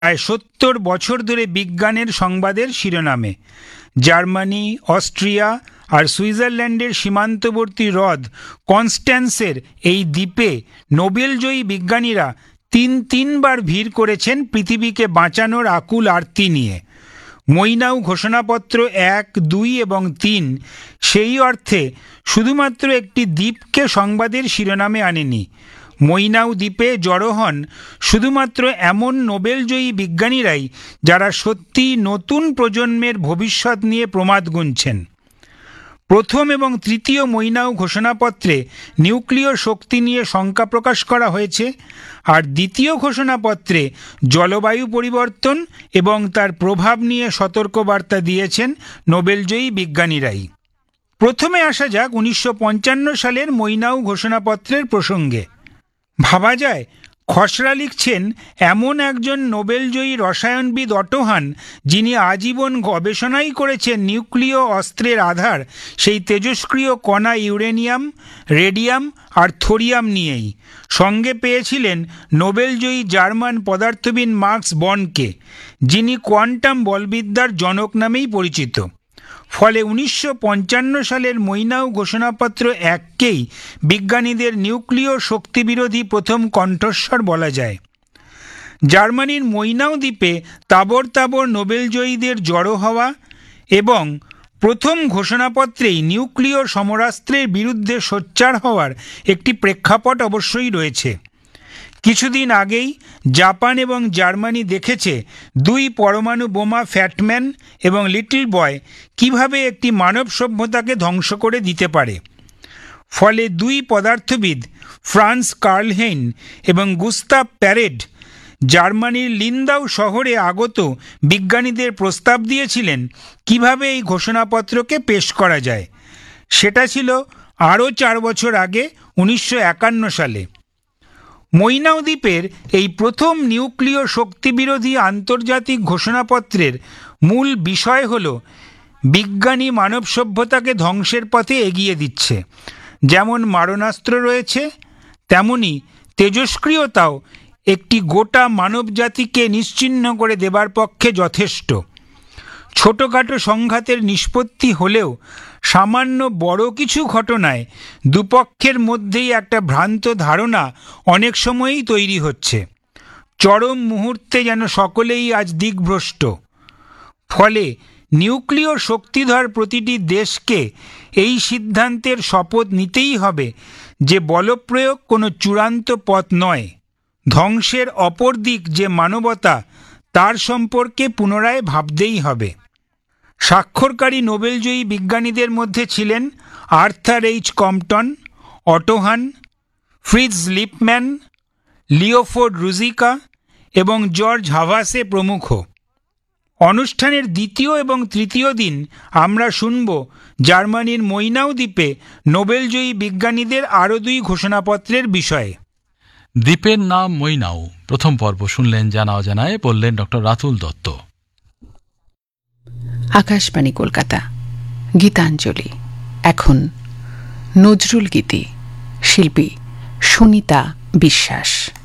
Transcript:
প্রায় ৭০ বছর ধরে বিজ্ঞানের সংবাদের শিরোনামে। জার্মানি, অস্ট্রিয়া আর সুইজারল্যান্ডের সীমান্তবর্তী হ্রদ কনস্ট্যান্সের এই দ্বীপে নোবেলজয়ী বিজ্ঞানীরা তিনবার ভিড় করেছেন পৃথিবীকে বাঁচানোর আকুল আর্তি নিয়ে। মৈনাউ ঘোষণাপত্র ১, ২ এবং ৩ সেই অর্থে শুধুমাত্র একটি দ্বীপকে সংবাদের শিরোনামে আনেনি। মৈনাউ দ্বীপে জড়ো হন শুধুমাত্র এমন নোবেলজয়ী বিজ্ঞানীরাই যারা সত্যিই নতুন প্রজন্মের ভবিষ্যৎ নিয়ে প্রমাদ গুনছেন। প্রথম এবং তৃতীয় মৈনাউ ঘোষণাপত্রে নিউক্লিয় শক্তি নিয়ে শঙ্কা প্রকাশ করা হয়েছে, আর দ্বিতীয় ঘোষণাপত্রে জলবায়ু পরিবর্তন এবং তার প্রভাব নিয়ে সতর্কবার্তা দিয়েছেন নোবেলজয়ী বিজ্ঞানীরাই। প্রথমে আসা যাক 1955 সালের মৈনাউ ঘোষণাপত্রের প্রসঙ্গে। ভাবা যায় খসড়া লিখছেন এমন একজন নোবেলজয়ী রসায়নবিদ অটো হান, যিনি আজীবন গবেষণাই করেছেন নিউক্লিয় অস্ত্রের আধার সেই তেজস্ক্রিয় কণা ইউরেনিয়াম, রেডিয়াম আর থোরিয়াম নিয়েই। সঙ্গে পেয়েছিলেন নোবেলজয়ী জার্মান পদার্থবিদ মার্কস বর্নকে, যিনি কোয়ান্টাম বলবিদ্যার জনক নামেই পরিচিত। ফলে 1955 সালের মৈনাউ ঘোষণাপত্র ১কেই বিজ্ঞানীদের নিউক্লিয় শক্তিবিরোধী প্রথম কণ্ঠস্বর বলা যায়। জার্মানির মৈনাউ দ্বীপে তাবর তাবর নোবেলজয়ীদের জড়ো হওয়া এবং প্রথম ঘোষণাপত্রেই নিউক্লিয় সমরাস্ত্রের বিরুদ্ধে সোচ্চার হওয়ার একটি প্রেক্ষাপট অবশ্যই রয়েছে। কিছুদিন আগেই জাপান এবং জার্মানি দেখেছে দুই পরমাণু বোমা ফ্যাটম্যান এবং লিটল বয় কিভাবে একটি মানব সভ্যতাকে ধ্বংস করে দিতে পারে। ফলে দুই পদার্থবিদ ফ্রান্স কার্লহেইন এবং গুস্তাভ প্যারেড জার্মানির লিন্দাউ শহরে আগত বিজ্ঞানীদের প্রস্তাব দিয়েছিলেন কিভাবে এই ঘোষণাপত্রকে পেশ করা যায়। সেটা ছিল আরও 4 বছর আগে 1951 সালে। মৈনাউ দ্বীপের এই প্রথম নিউক্লিয় শক্তিবিরোধী আন্তর্জাতিক ঘোষণাপত্রের মূল বিষয় হল বিজ্ঞানী মানব সভ্যতাকে ধ্বংসের পথে এগিয়ে দিচ্ছে। যেমন মারণাস্ত্র রয়েছে, তেমনি তেজস্ক্রিয়তাও একটি গোটা মানবজাতিকে নিশ্চিহ্ন করে দেবার পক্ষে যথেষ্ট। ছোটোখাটো সংঘাতের নিষ্পত্তি হলেও সামান্য বড় কিছু ঘটনায় দুপক্ষের মধ্যেই একটা ভ্রান্ত ধারণা অনেক সময়ই তৈরি হচ্ছে। চরম মুহূর্তে যেন সকলেই আজ দিকভ্রষ্ট। ফলে নিউক্লিয় শক্তিধর প্রতিটি দেশকে এই সিদ্ধান্তের শপথ নিতেই হবে যে বলপ্রয়োগ কোনো চূড়ান্ত পথ নয়। ধ্বংসের অপর দিক যে মানবতা, তার সম্পর্কে পুনরায় ভাবতেই হবে। স্বাক্ষরকারী নোবেলজয়ী বিজ্ঞানীদের মধ্যে ছিলেন আর্থার এইচ কম্পটন, অটো হান, ফ্রিটজ লিপম্যান, লিওপোল্ড রুজিকা এবং জর্জ হাভাসে প্রমুখ। অনুষ্ঠানের দ্বিতীয় এবং তৃতীয় দিন আমরা শুনব জার্মানির মৈনাউ দ্বীপে নোবেলজয়ী বিজ্ঞানীদের আরও 2 ঘোষণাপত্রের বিষয়ে। দ্বীপের নাম মৈনাউ। প্রথম পর্ব শুনলেন জানা অজানায়, বললেন ডক্টর রাতুল দত্ত। আকাশবাণী কলকাতা, গীতাঞ্জলি। এখন নজরুল গীতি, শিল্পী সুনিতা বিশ্বাস।